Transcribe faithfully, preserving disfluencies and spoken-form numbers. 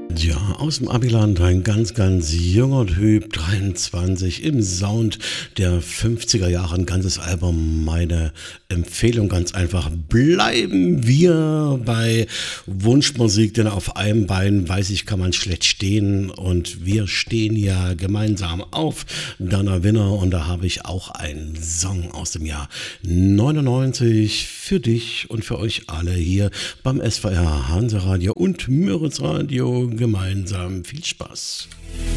Ja, aus dem Abiland ein ganz, ganz junger Typ, dreiundzwanzig, im Sound der fünfziger Jahre, ein ganzes Album. Meine Empfehlung ganz einfach, bleiben wir bei Wunschmusik, denn auf einem Bein, weiß ich, kann man schlecht stehen und wir stehen ja gemeinsam auf Dana Winner und da habe ich auch einen Song aus dem Jahr neunundneunzig für dich und für euch alle hier beim S V R Hansa Radio und Müritz Radio gemeinsam. Viel Spaß.